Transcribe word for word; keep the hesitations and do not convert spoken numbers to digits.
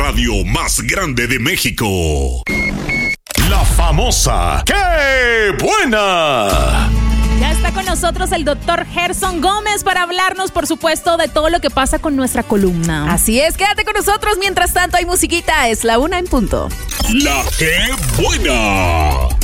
radio más grande de México. La famosa ¡Qué buena! Ya está con nosotros el doctor Gerson Gómez para hablarnos, por supuesto, de todo lo que pasa con nuestra columna. Así es, quédate con nosotros. Mientras tanto hay musiquita, es la una en punto. La ¡Qué buena!